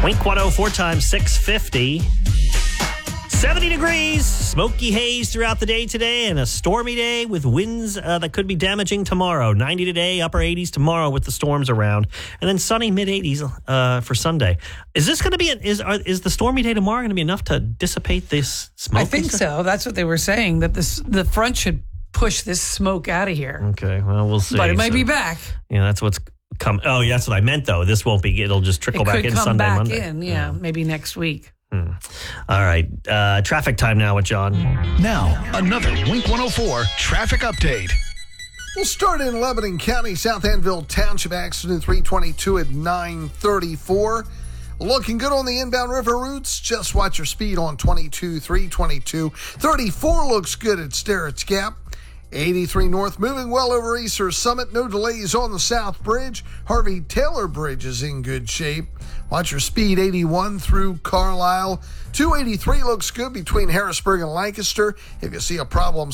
Wink 104 times 650. 70 degrees, smoky haze throughout the day today, and a stormy day with winds that could be damaging tomorrow. 90 today, upper 80s tomorrow with the storms around, and then sunny mid-80s for Sunday. Is this going to be is the stormy day tomorrow going to be enough to dissipate this smoke? I think so. That's what they were saying, that the front should push this smoke out of here. Okay, well, we'll see. But it might be back. Yeah, that's what's come. Oh, yeah, that's what I meant, though. This won't be. It'll just trickle back in Sunday, Monday. Yeah, maybe next week. All right. Traffic time now with John. Now, another Wink 104 traffic update. We'll start in Lebanon County, South Anvil Township, accident 322 at 9:34. Looking good on the inbound river routes. Just watch your speed on 22, 322. 34 looks good at Sterrett's Gap. 83 north, moving well over Easter Summit. No delays on the South Bridge. Harvey Taylor Bridge is in good shape. Watch your speed 81 through Carlisle. 283 looks good between Harrisburg and Lancaster. If you see a problem,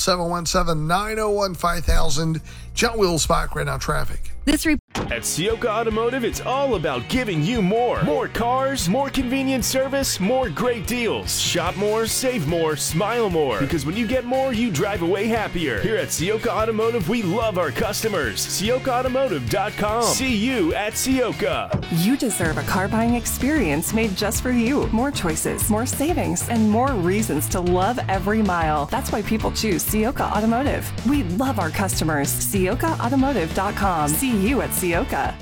717-901-5000. John Wills Spot right now traffic. At Ciocca Automotive, it's all about giving you more. More cars, more convenient service, more great deals. Shop more, save more, smile more. Because when you get more, you drive away happier. Here at Ciocca Automotive, we love our customers. CioccaAutomotive.com. See you at Ciocca. You deserve a car buying experience made just for you. More choices, more savings, and more reasons to love every mile. That's why people choose Ciocca Automotive. We love our customers. CioccaAutomotive.com. See you at Ciocca.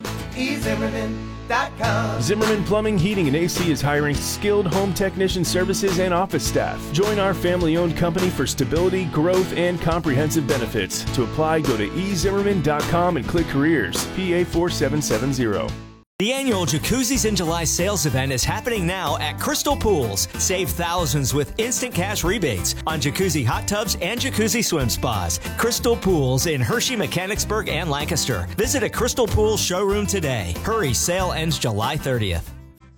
eZimmerman.com. Zimmerman Plumbing, Heating, and AC is hiring skilled home technician services and office staff. Join our family-owned company for stability, growth, and comprehensive benefits. To apply, go to eZimmerman.com and click Careers, PA 4770. The annual Jacuzzis in July sales event is happening now at Crystal Pools. Save thousands with instant cash rebates on jacuzzi hot tubs and jacuzzi swim spas. Crystal Pools in Hershey, Mechanicsburg, and Lancaster. Visit a Crystal Pools showroom today. Hurry, sale ends July 30th.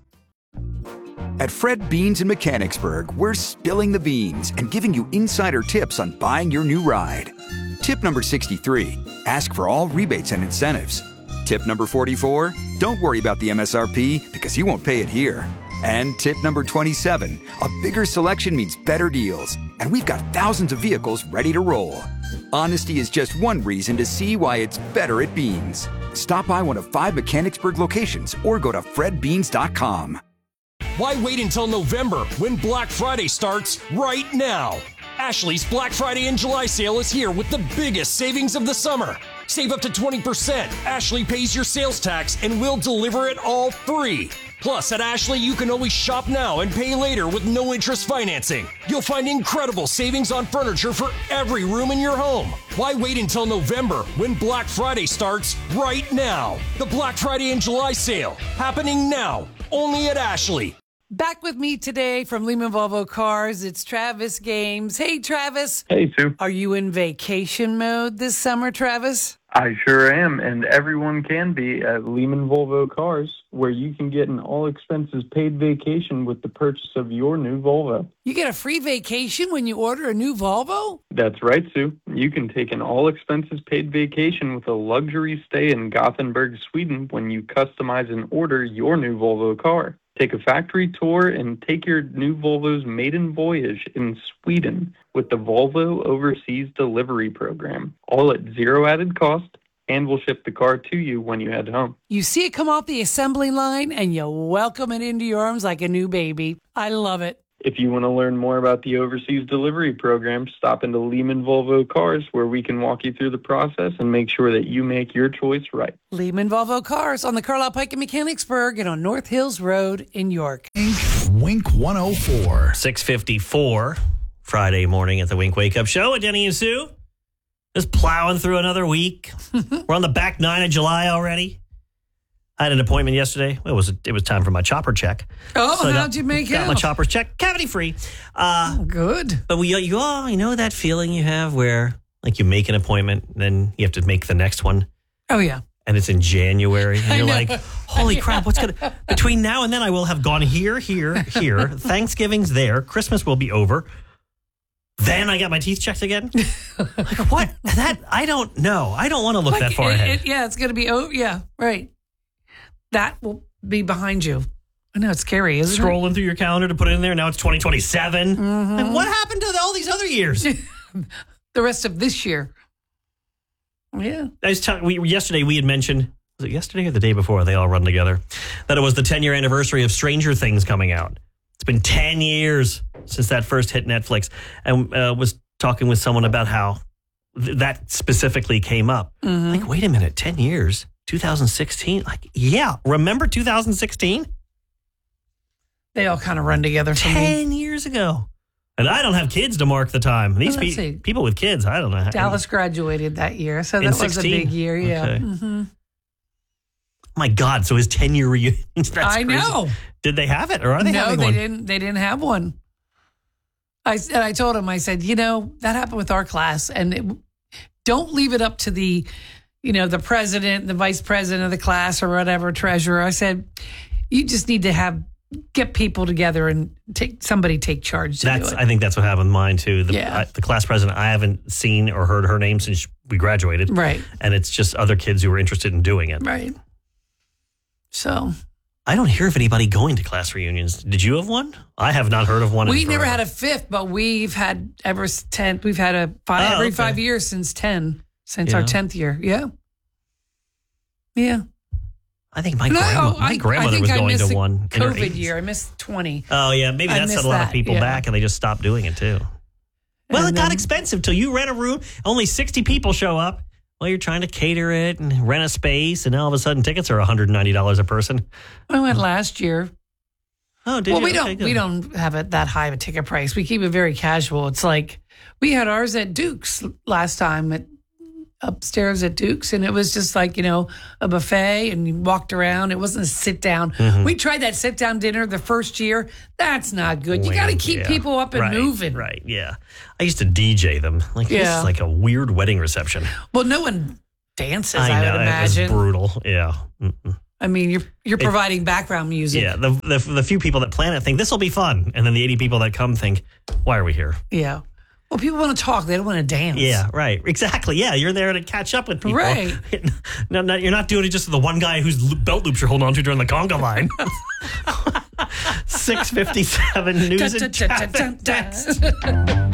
At Fred Beans in Mechanicsburg, we're spilling the beans and giving you insider tips on buying your new ride. Tip number 63, ask for all rebates and incentives. Tip number 44, don't worry about the MSRP because you won't pay it here. And tip number 27, a bigger selection means better deals. And we've got thousands of vehicles ready to roll. Honesty is just one reason to see why it's better at Beans. Stop by one of 5 Mechanicsburg locations or go to fredbeans.com. Why wait until November when Black Friday starts right now? Ashley's Black Friday and July sale is here with the biggest savings of the summer. Save up to 20%. Ashley pays your sales tax and we'll deliver it all free. Plus, at Ashley, you can always shop now and pay later with no interest financing. You'll find incredible savings on furniture for every room in your home. Why wait until November when Black Friday starts right now? The Black Friday and July sale happening now, only at Ashley. Back with me today from Lehman Volvo Cars, it's Travis Games. Hey, Travis. Hey, Sue. Are you in vacation mode this summer, Travis? I sure am, and everyone can be at Lehman Volvo Cars, where you can get an all-expenses-paid vacation with the purchase of your new Volvo. You get a free vacation when you order a new Volvo? That's right, Sue. You can take an all-expenses-paid vacation with a luxury stay in Gothenburg, Sweden when you customize and order your new Volvo car. Take a factory tour and take your new Volvo's maiden voyage in Sweden with the Volvo Overseas Delivery Program, all at zero added cost, and we'll ship the car to you when you head home. You see it come off the assembly line and you welcome it into your arms like a new baby. I love it. If you want to learn more about the Overseas Delivery Program, stop into Lehman Volvo Cars, where we can walk you through the process and make sure that you make your choice right. Lehman Volvo Cars on the Carlisle Pike in Mechanicsburg and on North Hills Road in York. Wink 104. 6:54 Friday morning at the Wink Wake Up Show with Denny and Sue. Just plowing through another week. We're on the back 9 of July already. I had an appointment yesterday. It was time for my chopper check. Oh, so how'd you make got out? my chopper check, cavity free. Good. But you know that feeling you have where like you make an appointment, then you have to make the next one. Oh yeah. And it's in January, and you're like, "Holy crap! What's gonna?" Between now and then, I will have gone here. Thanksgiving's there. Christmas will be over. Then I got my teeth checked again. Like what? I don't know. I don't want to look that far ahead. It's going to be. Oh yeah, right. That will be behind you. I know, it's scary, isn't Scrolling through your calendar to put it in there. Now it's 2027. Mm-hmm. Like, what happened to all these other years? The rest of this year. Yeah. Yesterday we had mentioned, was it yesterday or the day before? They all run together. That it was the 10-year anniversary of Stranger Things coming out. It's been 10 years since that first hit Netflix. And was talking with someone about how that specifically came up. Mm-hmm. Like, wait a minute, 10 years? 2016? Like, yeah. Remember 2016? They all kind of run together for me. 10 years ago. And I don't have kids to mark the time. These Let's see. people with kids, I don't know. Dallas graduated that year, so that In was 16? a big year. Yeah. Okay. Mm-hmm. My God, so his 10-year reunion. That's I crazy. know. Did they have it, or are they having one? No, they didn't have one. I told him, I said, that happened with our class, and don't leave it up to the president, the vice president of the class, or whatever, treasurer. I said, you just need to get people together and take charge to do it. I think that's what happened with mine too. Yeah. The class president, I haven't seen or heard her name since we graduated. Right. And it's just other kids who were interested in doing it. Right. So I don't hear of anybody going to class reunions. Did you have one? I have not heard of one. We never had a fifth, but we've had every 5 years since 10, since our 10th year. Yeah. Yeah. I think my grandmother was going to one. COVID year. I missed 20. Oh, yeah. Maybe that set a lot of people back and they just stopped doing it too. Well, it got expensive till you rent a room. Only 60 people show up. Well, you're trying to cater it and rent a space, and all of a sudden tickets are $190 a person. I went last year. Oh, did you? We don't have it that high of a ticket price. We keep it very casual. It's like we had ours at Duke's last time upstairs at Duke's, and it was just like, a buffet, and you walked around. It wasn't a sit down. Mm-hmm. We tried that sit down dinner the first year. That's not good. You got to keep people up and moving. Right, yeah. I used to DJ them. This is like a weird wedding reception. Well, no one dances, I know, would imagine. It was brutal, yeah. Mm-mm. I mean, you're providing background music. Yeah, the few people that plan it think this will be fun, and then the 80 people that come think, why are we here? Yeah. Well, people want to talk. They don't want to dance. Yeah, right. Exactly. Yeah, you're there to catch up with people. Right. No, you're not doing it just to the one guy whose belt loops you're holding on to during the conga line. 6:57 news and traffic.